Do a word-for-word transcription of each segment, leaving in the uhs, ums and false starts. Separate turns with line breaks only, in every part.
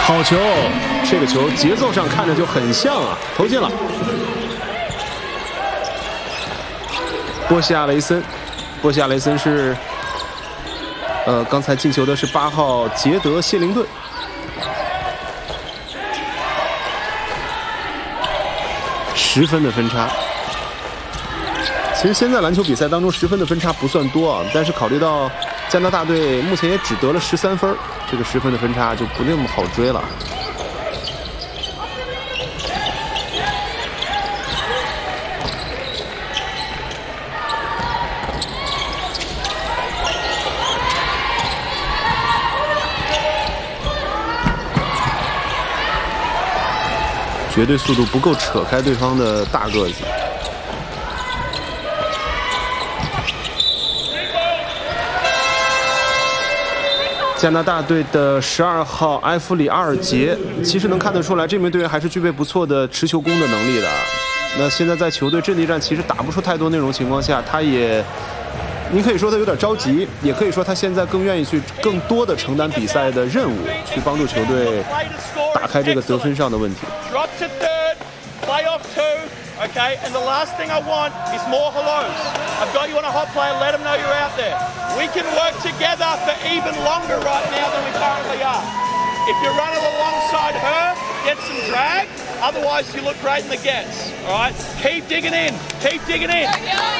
好球！这个球节奏上看着就很像啊，投进了。波西亚雷森，波西亚雷森是，呃，刚才进球的是八号杰德谢灵顿。十分的分差。其实现在篮球比赛当中十分的分差不算多啊，但是考虑到加拿大队目前也只得了十三分，这个十分的分差就不那么好追了。绝对速度不够扯开对方的大个子。加拿大队的十二号埃弗里阿尔杰，其实能看得出来，这名队员还是具备不错的持球攻的能力的。那现在在球队阵地战其实打不出太多内容情况下，他也，您可以说他有点着急，也可以说他现在更愿意去更多的承担比赛的任务，去帮助球队打开这个得分上的问题。
Okay, and the last thing I want is more hellos. I've got you on a hot play, let them know you're out there. We can work together for even longer right now than we currently are. If you're running alongside her, get some drag, otherwise you look great in the gets. Alright, keep digging in, keep digging in.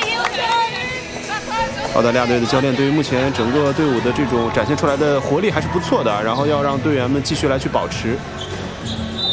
澳大利亚队的教练对于目前整个队伍的这种展现出来的活力还是不错的，然后要让队员们继续来去保持。